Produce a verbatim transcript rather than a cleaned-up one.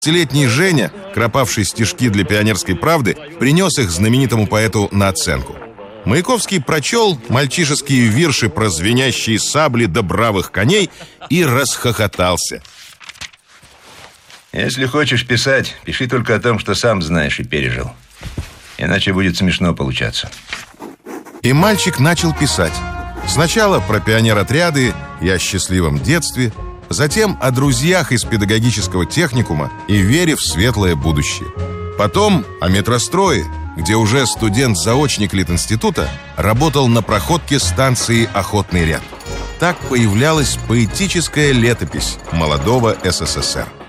Пятнадцатилетний Женя, кропавший стишки для «Пионерской правды», принес их знаменитому поэту на оценку. Маяковский прочел мальчишеские вирши про звенящие сабли да бравых коней и расхохотался. Если хочешь писать, пиши только о том, что сам знаешь и пережил. Иначе будет смешно получаться. И мальчик начал писать. Сначала про пионеротряды и о счастливом детстве, затем о друзьях из педагогического техникума и вере в светлое будущее. Потом о метрострое, где уже студент-заочник Литинститута работал на проходке станции «Охотный ряд». Так появлялась поэтическая летопись молодого СССР.